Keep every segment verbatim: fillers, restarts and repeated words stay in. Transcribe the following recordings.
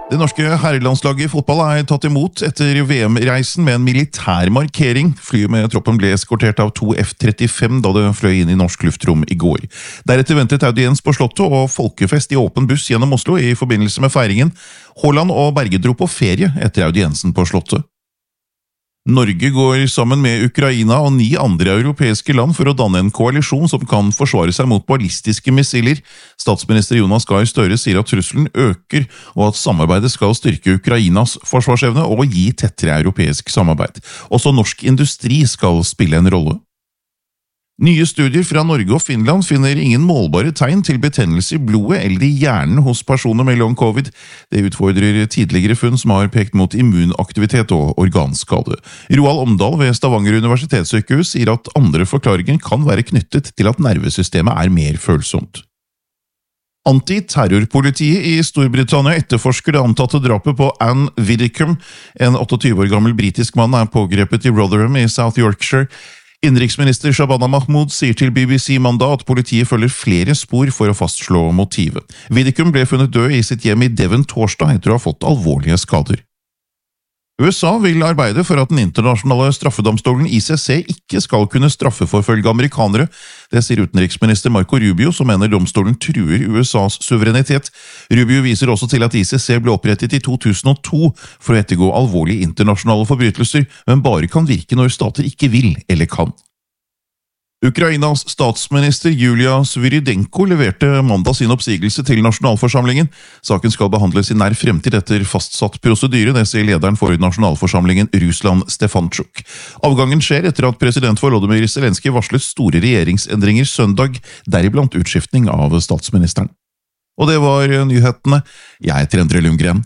Det norske herrelandslaget i fotball er tatt imot etter V M-reisen med en militær markering. Flyet med troppen ble eskortert av to F trettifem da det fløy inn i norsk luftrom i går. Deretter ventet audiens på Slottet og folkefest i åpen buss gjennom Oslo i forbindelse med feiringen. Haaland og Berge dro på ferie etter audiensen på Slottet. Norge går sammen med Ukraina og ni andre europeiske land for å danne en koalisjon som kan forsvare seg mot ballistiske missiler. Statsminister Jonas Gahr Støre sier at trusselen øker, og at samarbeidet skal styrke Ukrainas forsvarsevne og gi tettere europeisk samarbeid. Også norsk industri skal spille en rolle. Nye studier fra Norge og Finland finner ingen målbare tegn til betennelse i blodet eller i hjernen hos personer med long covid. Det utfordrer tidligere funn som har pekt mot immunaktivitet og organskade. Roald Omdal ved Stavanger universitetssykehus sier at andre forklaringer kan være knyttet til at nervesystemet er mer følsomt. Antiterrorpolitiet i Storbritannia etterforsker det antatte drapet på Anne Widdecombe. En tjueåtte år gammel britisk mann er pågrepet i Rotherham i South Yorkshire. Innenriksminister Shabana Mahmood sier til B B C mandag at politiet følger flere spor for å fastslå motivet. Widdecombe ble funnet død i sitt hjem i Devon torsdag etter å ha fått alvorlige skader. U S A vil arbeide for at den internasjonale straffedomstolen I C C ikke skal kunne straffeforfølge amerikanere. Det sier utenriksminister Marco Rubio, som mener domstolen truer U S A's suverenitet. Rubio viser også til at I C C ble opprettet i to tusen og to for å ettergå alvorlige internasjonale forbrytelser, men bare kan virke når stater ikke vil eller kan. Ukrainas statsminister Julia Svyrydenko leverte mandag sin oppsigelse til nasjonalforsamlingen. Saken skal behandles i nær fremtid etter fastsatt prosedyre, det sier lederen for nasjonalforsamlingen Ruslan Stefanchuk. Avgangen skjer etter at president Volodymyr Zelenskyj varslet store regjeringsendringer søndag, deriblant utskiftning av statsministeren. Og det var nyhetene. Jeg heter Endre Lundgren.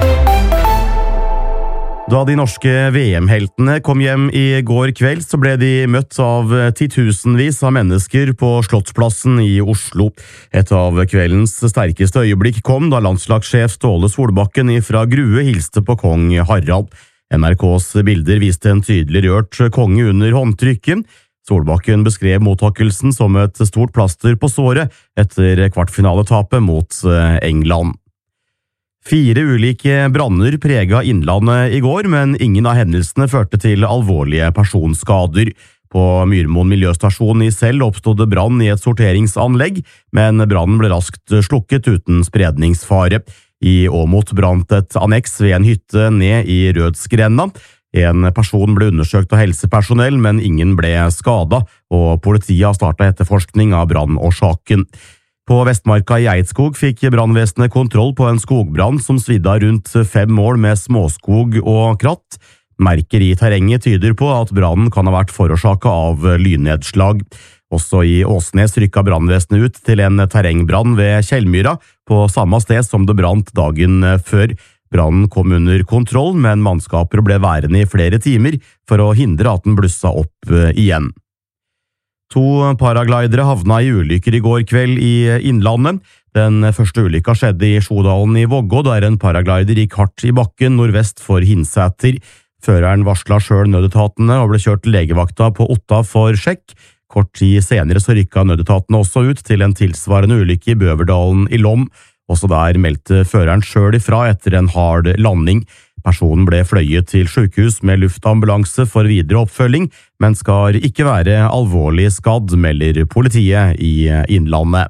Da de norske V M-heltene kom hjem i går kveld, så ble de møtt av titusenvis av mennesker på Slottsplassen i Oslo. Et av kveldens sterkeste øyeblikk kom da landslagssjef Ståle Solbakken fra Grue hilste på kong Harald. N R K's bilder viste en tydelig rørt konge under håndtrykket. Solbakken beskrev mottakelsen som et stort plaster på såret etter kvartfinaletapet mot England. Fire ulike branner preget Innlandet i går, men ingen av hendelsene førte til alvorlige personskader. På Myrmoen miljøstasjon i Sel oppstod det brann i et sorteringsanlegg, men brannen ble raskt slukket uten spredningsfare. I Åmot brant et anneks ved en hytte ned i Rødsgrenda. En person ble undersøkt av helsepersonell, men ingen ble skadet, og politiet har startet etterforskning av brannårsaken. På Vestmarka i Eidskog fikk brannvesenet kontroll på en skogbrann som svidde rundt fem mål med småskog og kratt. Merker i terrenget tyder på at brannen kan ha vært forårsaket av lynnedslag. Også i Åsnes rykket brannvesenet ut til en terrengbrann ved Kjellmyra, på samme sted som det brant dagen før. Brannen kom under kontroll, men mannskaper ble værende i flere timer for å hindre at den blussa opp igjen. To paraglidere havna i ulykker i går kveld i Innlandet. Den første ulykka skjedde i Sjodalen i Vågå, der en paraglider gikk hardt i bakken nordvest for Hinsæter. Føreren varslet selv nødetatene og ble kjørt til legevakta på Otta for sjekk. Kort tid senere så rykket nødetatene også ut til en tilsvarende ulykke i Bøverdalen i Lom. Også der meldte føreren selv ifra etter en hard landing. Personen ble fløyet til sykehus med luftambulanse for videre oppfølging, men skal ikke være alvorlig skadd, melder politiet i Innlandet.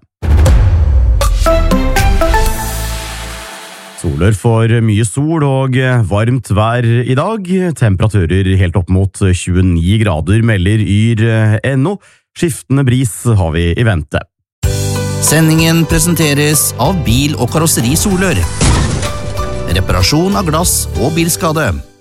Solør for mye sol og varmt vær i dag. Temperaturer helt opp mot tjueni grader, melder yr punktum no. Skiftende bris har vi i vente. Sendingen presenteres av Bil- og Karosseri Solør. Reparasjon av glass og bilskade.